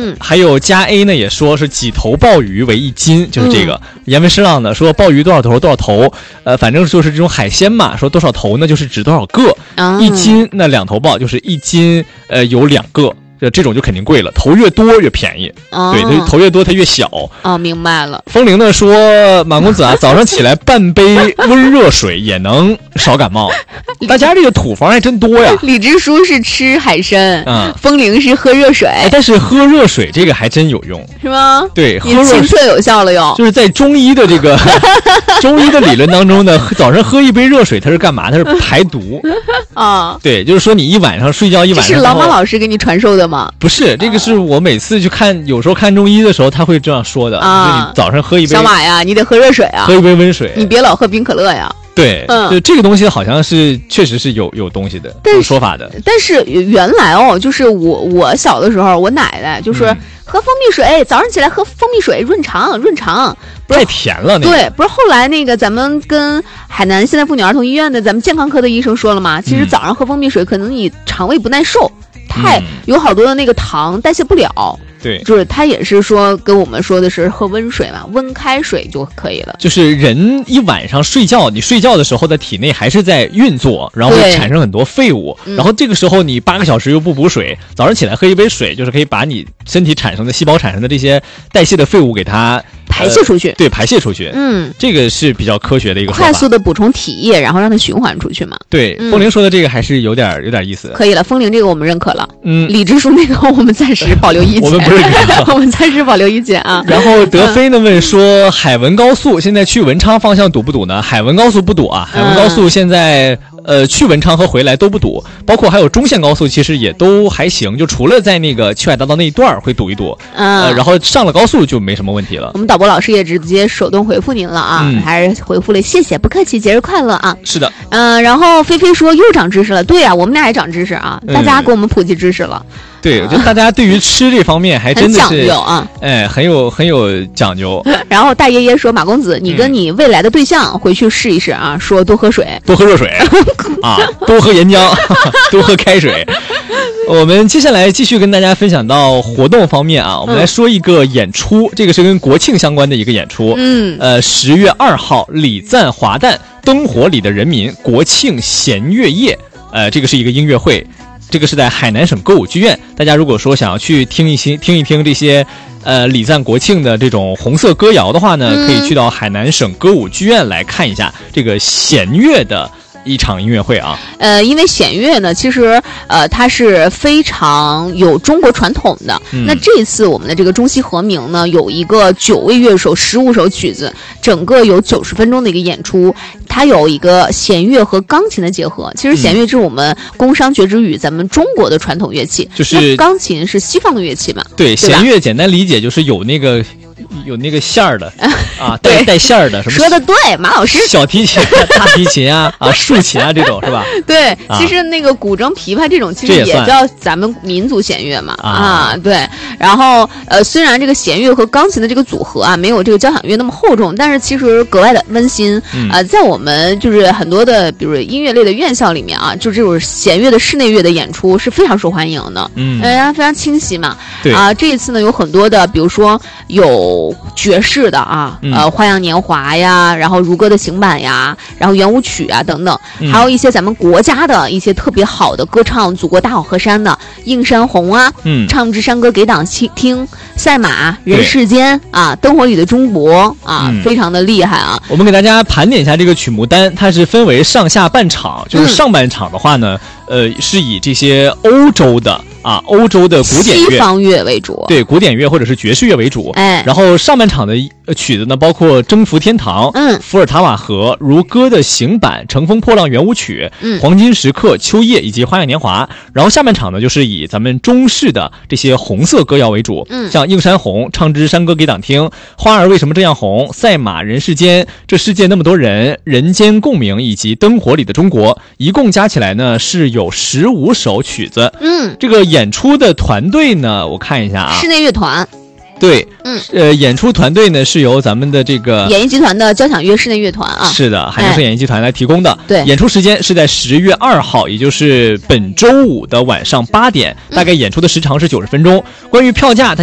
还有加 A 呢也说是几头鲍鱼为1斤，就是这个。言文诗浪呢说鲍鱼多少头多少头，反正就是这种海鲜嘛，说多少头呢就是指多少个，1斤那2头鲍就是1斤，有2个。这种就肯定贵了，头越多越便宜。对，它头越多它越小。 明白了。 风铃呢说，马公子啊，早上起来半杯温热水也能少感冒。大家这个土方还真多呀。 李支书是吃海参，风铃是喝热水。 但是喝热水这个还真有用， 是吗？ 对，喝热水亲测有效了哟。 就是在中医的这个中医的理论当中呢，早上喝一杯热水，它是干嘛？它是排毒啊。对，就是说你一晚上睡觉一晚上。 这是老马老师给你传授的吗？ 不是，这个是我每次去看，有时候看中医的时候，他会这样说的啊。你早上喝一杯， 小马呀，你得喝热水啊， 喝一杯温水， 你别老喝冰可乐呀。 对，就这个东西好像是确实是有东西的，有说法的。 但是原来就是我小的时候，我奶奶就是喝蜂蜜水，早上起来喝蜂蜜水润肠。 太甜了，那个。 对，不是后来那个咱们跟海南现代妇女儿童医院的咱们健康科的医生说了嘛，其实早上喝蜂蜜水可能你肠胃不耐受。太有好多的那个糖代谢不了， 对， 就是他也是说跟我们说的是喝温水嘛，温开水就可以了。 就是人一晚上睡觉，你睡觉的时候的体内还是在运作，然后会产生很多废物，然后这个时候你8个小时又不补水，早上起来喝一杯水，就是可以把你身体产生的细胞产生的这些代谢的废物给它排泄出去， 对，排泄出去。这个是比较科学的一个说法， 快速的补充体液，然后让它循环出去嘛。 对，风铃说的这个还是有点意思。 可以了，风铃这个我们认可了。李支书那个我们暂时保留意见。 我们不是我们暂时保留意见啊。 然后德飞呢问说，海文高速现在去文昌方向堵不堵呢？海文高速不堵啊，海文高速现在去文昌和回来都不堵，包括还有中线高速其实也都还行，就除了在那个秋海大道那一段会堵一堵，然后上了高速就没什么问题了。 我们导播老师也直接手动回复您了啊，还是回复了谢谢，不客气，节日快乐啊。 是的， 然后菲菲说又长知识了，对啊，我们俩也长知识啊，大家给我们普及知识了。 对，我觉得大家对于吃这方面还真的是很讲究啊， 很有讲究。 然后大爷爷说，马公子，你跟你未来的对象回去试一试啊，说多喝水， 多喝热水啊，多喝岩浆，多喝开水。我们接下来继续跟大家分享到活动方面啊，我们来说一个演出，这个是跟国庆相关的一个演出。10月2号，礼赞华诞，灯火里的人民国庆弦乐夜，这个是一个音乐会。这个是在海南省歌舞剧院，大家如果说想要去听一听这些礼赞国庆的这种红色歌谣的话呢，可以去到海南省歌舞剧院来看一下这个弦乐的一场音乐会啊。 因为弦乐呢，其实它是非常有中国传统的。那这次我们的这个中西合鸣呢，有一个9位乐手15首曲子，整个有90分钟的一个演出。它有一个弦乐和钢琴的结合。其实弦乐是我们宫商角徵羽咱们中国的传统乐器， 就是钢琴是西方的乐器嘛。 对，弦乐简单理解就是有那个线儿的啊，带线儿的什么。 说的对，马老师。 小提琴、大提琴啊，竖琴啊，这种是吧？ 对，其实那个古筝、琵琶这种其实也叫咱们民族弦乐嘛。对。然后虽然这个弦乐和钢琴的这个组合啊，没有这个交响乐那么厚重，但是其实格外的温馨。在我们就是很多的，比如音乐类的院校里面啊，就这种弦乐的室内乐的演出是非常受欢迎的。非常清晰嘛。 对啊，这一次呢有很多的，比如说有爵士的啊，花样年华呀，然后如歌的行版呀，然后圆舞曲啊等等，还有一些咱们国家的一些特别好的歌唱祖国大好河山的映山红啊，唱支山歌给党听，赛马人世间啊，灯火里的中国啊，非常的厉害啊。 我们给大家盘点一下这个曲目单，它是分为上下半场，就是上半场的话呢，是以这些欧洲的古典乐、 西方乐为主， 对，古典乐或者是爵士乐为主。然后上半场的曲子呢，包括《征服天堂》、伏尔塔瓦河、如歌的行版、乘风破浪圆舞曲、黄金时刻、秋叶以及花样年华。然后下半场呢，就是以咱们中式的这些红色歌谣为主，像映山红、唱支山歌给党听、花儿为什么这样红、赛马人世间、这世界那么多人、人间共鸣以及灯火里的中国，一共加起来呢是有15首曲子。这个演出的团队呢，我看一下啊， 室内乐团。 对，演出团队呢是由咱们的这个演艺集团的交响乐室内乐团啊， 是的，海南省演艺集团来提供的。 对， 演出时间是在10月2号，也就是本周五的晚上8点，大概演出的时长是90分钟。关于票价，